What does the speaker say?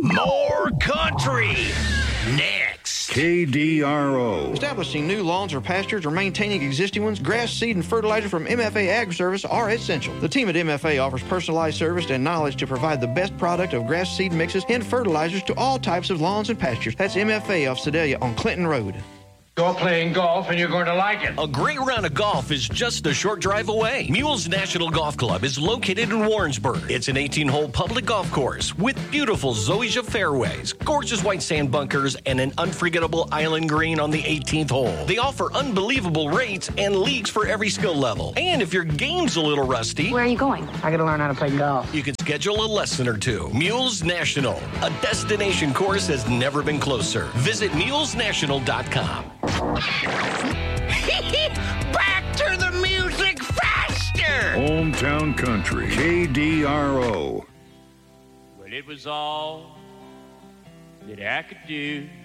More country. Next. KDRO. Establishing new lawns or pastures or maintaining existing ones, grass, seed, and fertilizer from MFA Ag Service are essential. The team at MFA offers personalized service and knowledge to provide the best product of grass seed mixes and fertilizers to all types of lawns and pastures. That's MFA of Sedalia on Clinton Road. You're playing golf and you're going to like it. A great round of golf is just a short drive away. Mules National Golf Club is located in Warrensburg. It's an 18-hole public golf course with beautiful zoysia fairways, gorgeous white sand bunkers, and an unforgettable island green on the 18th hole. They offer unbelievable rates and leagues for every skill level. And if your game's a little rusty, where are you going? I got to learn how to play golf. You can schedule a lesson or two. Mules National, a destination course has never been closer. Visit mulesnational.com. Back to the music faster! Hometown Country, KDRO. Well, it was all that I could do